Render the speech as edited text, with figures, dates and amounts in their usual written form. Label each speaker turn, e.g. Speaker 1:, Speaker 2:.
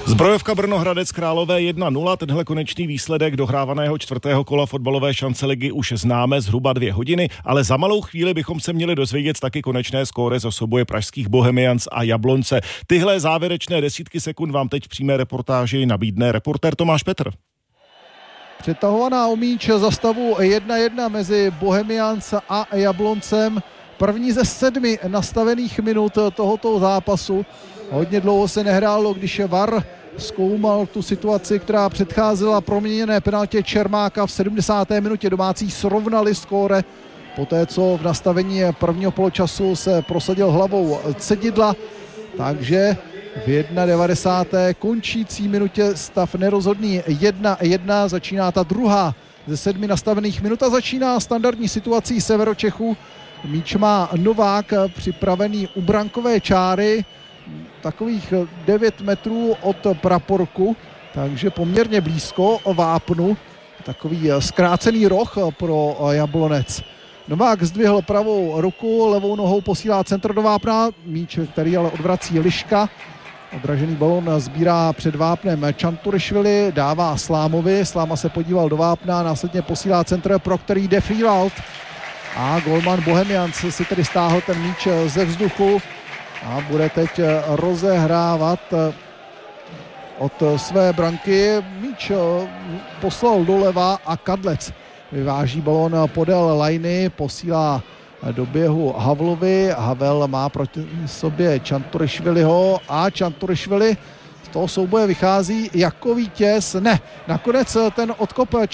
Speaker 1: Zbrojovka Brno Hradec Králové 1-0, tenhle konečný výsledek dohrávaného 4. kola fotbalové šance ligy už známe zhruba 2 hodiny, ale za malou chvíli bychom se měli dozvědět taky konečné skóre z souboje pražských Bohemians a Jablonce. Tyhle závěrečné desítky sekund vám teď v přímé reportáži nabídne reportér Tomáš Petr.
Speaker 2: Přetahovaná o míč za stavu 1-1 mezi Bohemians a Jabloncem. První ze 7 nastavených minut tohoto zápasu. Hodně dlouho se nehrálo, když VAR zkoumal tu situaci, která předcházela proměněné penaltě Čermáka. V 70. minutě domácí srovnali skóre poté, co v nastavení prvního poločasu se prosadil hlavou Cedidla. Takže v 91. končící minutě stav nerozhodný 1-1. Začíná ta druhá ze 7 nastavených minut a začíná standardní situací Severočechů. Míč má Novák připravený u brankové čáry, takových 9 metrů od praporku, takže poměrně blízko vápnu. Takový zkrácený roh pro Jablonec. Novák zdvihl pravou ruku, levou nohou posílá centr do vápna, míč, který ale odvrací Liška. Odražený balon sbírá před vápnem Čanturišvili, dává Slámovi, Sláma se podíval do vápna, následně posílá centr, pro který jde Freewald. A golman Bohemians si tedy stáhl ten míč ze vzduchu a bude teď rozehrávat od své branky. Míč poslal doleva a Kadlec vyváží balón podél lajny, posílá do běhu Havlovi. Havel má proti sobě Čanturišviliho a Čanturišvili z toho souboje vychází jako vítěz. Ne, nakonec ten odkop